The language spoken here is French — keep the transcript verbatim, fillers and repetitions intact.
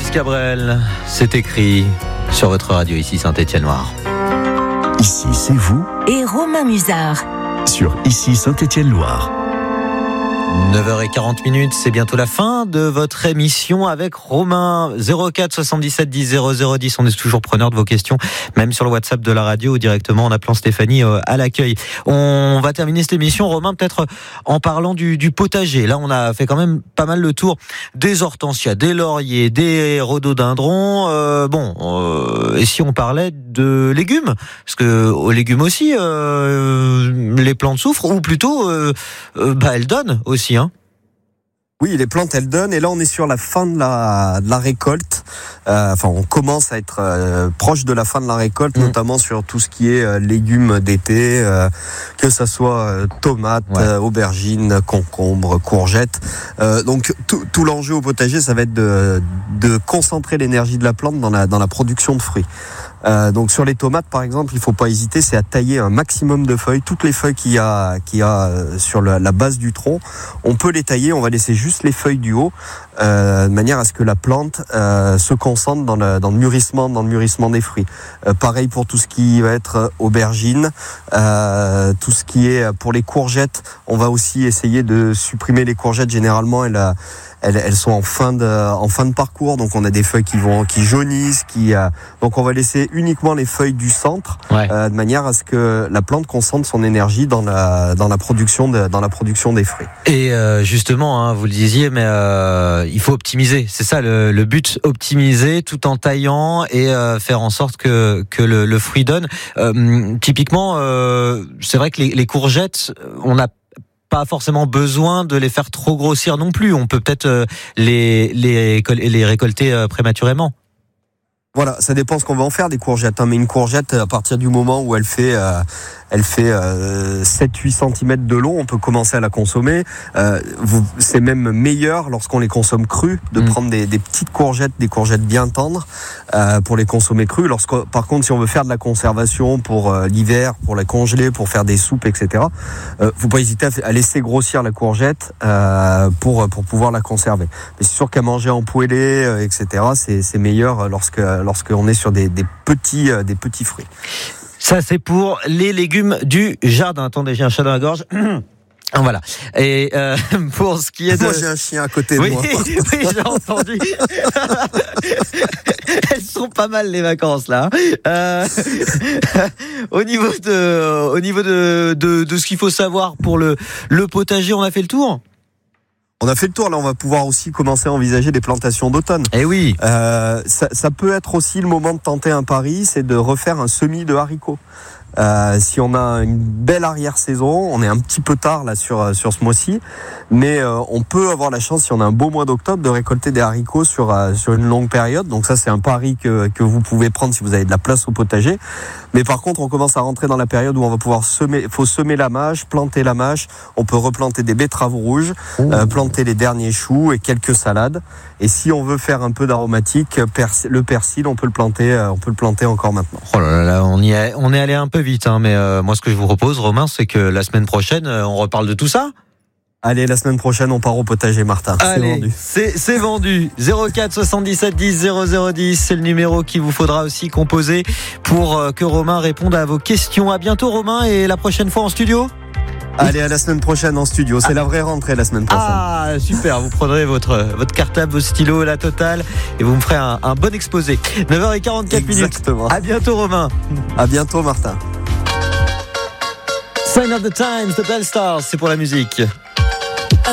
Francis Cabrel, c'est écrit sur votre radio ici Saint-Étienne-Loire. Ici, c'est vous et Romain Musard sur Ici Saint-Étienne-Loire. neuf heures quarante, c'est bientôt la fin de votre émission avec Romain. Zéro quatre soixante-dix-sept dix zéro zéro dix, on est toujours preneur de vos questions, même sur le WhatsApp de la radio ou directement en appelant Stéphanie à l'accueil. On va terminer cette émission, Romain, peut-être en parlant du, du potager. Là, on a fait quand même pas mal le tour des hortensias, des lauriers, des rhododendrons. Euh, bon, euh, et si on parlait de légumes, parce que aux légumes aussi, euh, les plantes souffrent, ou plutôt, euh, euh, bah, elles donnent aussi. Aussi, hein. Oui, les plantes, elles donnent. Et là, on est sur la fin de la, de la récolte. Euh, enfin, on commence à être euh, proche de la fin de la récolte, mmh. notamment sur tout ce qui est euh, légumes d'été, euh, que ça soit euh, tomates, ouais. euh, aubergines, concombres, courgettes. Euh, donc, tout, tout l'enjeu au potager, ça va être de, de concentrer l'énergie de la plante dans la, dans la production de fruits. Euh, donc sur les tomates par exemple, il faut pas hésiter, c'est à tailler un maximum de feuilles, toutes les feuilles qu'il y a, qu'il y a sur la, la base du tronc, on peut les tailler, on va laisser juste les feuilles du haut, euh, de manière à ce que la plante euh, se concentre dans le, dans le mûrissement, dans le mûrissement des fruits. Euh, pareil pour tout ce qui va être aubergine, euh, tout ce qui est pour les courgettes, on va aussi essayer de supprimer les courgettes. Généralement, elles, elles, elles sont en fin de, en fin de parcours, donc on a des feuilles qui vont, qui jaunissent, qui, euh, donc on va laisser uniquement les feuilles du centre, ouais. euh, de manière à ce que la plante concentre son énergie dans la, dans la production de, dans la production des fruits. Et euh, justement, hein, vous le disiez, mais euh, il faut optimiser. C'est ça le, le but, optimiser tout en taillant et euh, faire en sorte que que le, le fruit donne. Euh, typiquement, euh, c'est vrai que les, les courgettes, on n'a pas forcément besoin de les faire trop grossir non plus. On peut peut-être euh, les les les récolter euh, prématurément. Voilà, ça dépend ce qu'on va en faire des courgettes. Hein. Mais une courgette, à partir du moment où elle fait, euh, elle fait euh, sept à huit centimètres de long, on peut commencer à la consommer. Euh, vous, c'est même meilleur lorsqu'on les consomme crues, de mmh. prendre des, des petites courgettes, des courgettes bien tendres, euh, pour les consommer crues. Lorsque, par contre, si on veut faire de la conservation pour euh, l'hiver, pour la congeler, pour faire des soupes, et cetera, euh, faut pas hésiter à, à laisser grossir la courgette euh, pour pour pouvoir la conserver. Mais c'est sûr qu'à manger en poêlée, euh, et cetera, c'est c'est meilleur lorsque lorsqu'on est sur des, des petits euh, des petits fruits. Ça, c'est pour les légumes du jardin. Attendez, j'ai un chat dans la gorge. Voilà. Et euh, pour ce qui est de... Moi, j'ai un chien à côté de oui, moi. Oui, j'ai entendu. Elles sont pas mal les vacances là. Euh, au niveau de, au niveau de, de, de ce qu'il faut savoir pour le, le potager, on a fait le tour. On a fait le tour, là on va pouvoir aussi commencer à envisager des plantations d'automne. Eh oui. Euh, ça, ça peut être aussi le moment de tenter un pari, c'est de refaire un semis de haricots. Euh, si on a une belle arrière-saison, on est un petit peu tard là sur sur ce mois-ci, mais euh, on peut avoir la chance, si on a un beau mois d'octobre, de récolter des haricots sur euh, sur une longue période. Donc ça, c'est un pari que que vous pouvez prendre si vous avez de la place au potager. Mais par contre, on commence à rentrer dans la période où on va pouvoir semer. Faut semer la mâche, planter la mâche. On peut replanter des betteraves rouges, euh, planter les derniers choux et quelques salades. Et si on veut faire un peu d'aromatique, pers- le persil, on peut le planter, euh, on peut le planter encore maintenant. Oh là là, on y est, on est allé un peu vite, hein, mais euh, moi ce que je vous propose, Romain, c'est que la semaine prochaine, euh, on reparle de tout ça. Allez, la semaine prochaine, on part au potager, Martin. Allez, c'est vendu. C'est, c'est vendu. zéro quatre soixante-dix-sept dix zéro zéro dix, c'est le numéro qu'il vous faudra aussi composer pour euh, que Romain réponde à vos questions. À bientôt, Romain, et la prochaine fois en studio. Allez, à la semaine prochaine en studio. C'est ah. la vraie rentrée la semaine prochaine. Ah, super. Vous prendrez votre, votre cartable, vos stylos, la totale, et vous me ferez un, un bon exposé. neuf heures quarante-quatre minutes. Exactement. À bientôt, Romain. À bientôt, Martin. Sign of the Times, The Bell Stars, c'est pour la musique.